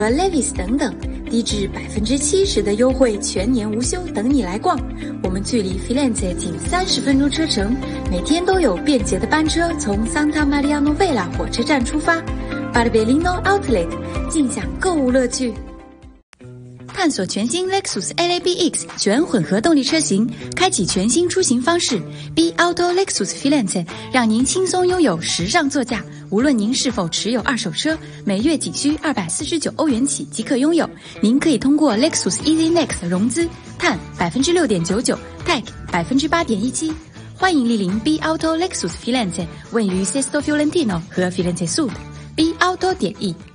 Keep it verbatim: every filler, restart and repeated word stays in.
Levi's 等等，低至百分之七十的优惠，全年无休等你来逛。我们距离 Firenze 仅三十分钟车程，每天都有便捷的班车从 Santa Maria Novella 火车站出发。Barberino Outlet， 尽享购物乐趣。探索全新 Lexus L A B X 全混合动力车型，开启全新出行方式。B Auto Lexus Firenze 让您轻松拥有时尚座驾。无论您是否持有二手车，每月仅需二百四十九欧元起即可拥有。您可以通过 Lexus Easy Next 融资，碳百分之六点九九 ，Tech 百分之八点一七。欢迎莅临 B Auto Lexus Firenze， 位于 Sesto Fiorentino 和 Firenze Sud。B Auto 点 E。